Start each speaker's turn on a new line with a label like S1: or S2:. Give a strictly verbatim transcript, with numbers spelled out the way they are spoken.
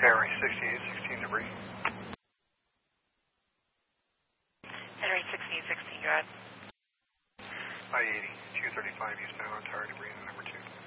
S1: Henry sixty-eight sixteen debris.
S2: Henry sixty-eight sixteen, go ahead.
S1: I eighty, two thirty-five eastbound, tire debris in the number two.